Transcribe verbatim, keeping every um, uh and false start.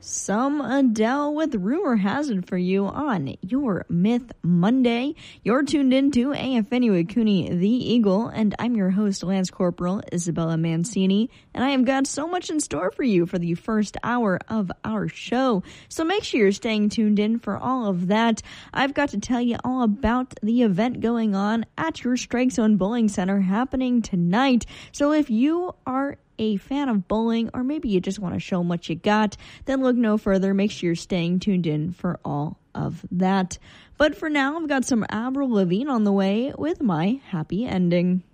Some Adele with Rumor Has It for you on your Myth Monday. You're tuned in to A F N U with Cooney the Eagle, and I'm your host, Lance Corporal Isabella Mancini, and I have got so much in store for you for the first hour of our show. So make sure you're staying tuned in for all of that. I've got to tell you all about the event going on at your Strike Zone Bowling Center happening tonight. So if you are a fan of bowling, or maybe you just want to show 'em what you got, then look no further. Make sure you're staying tuned in for all of that. But for now, I've got some Avril Lavigne on the way with My Happy Ending.